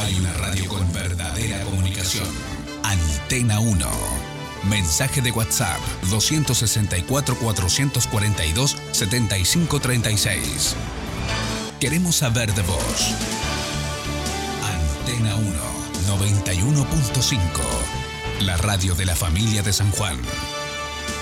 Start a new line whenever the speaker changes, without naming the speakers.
Hay una radio con verdadera comunicación. Antena 1. Mensaje de WhatsApp 264-442-7536. Queremos saber de vos. Antena 1, 91.5. La radio de la familia de San Juan.